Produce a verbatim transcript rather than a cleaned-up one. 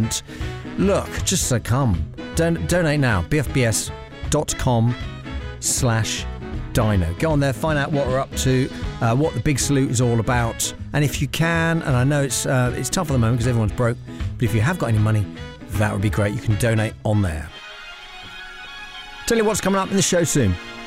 moment. Look, just succumb. Don- donate now. bfbs dot com slash dino. Go on there, find out what we're up to, uh, what the big salute is all about, and if you can, and I know it's uh, it's tough at the moment because everyone's broke, but if you have got any money, that would be great. You can donate on there. Tell you what's coming up in the show soon.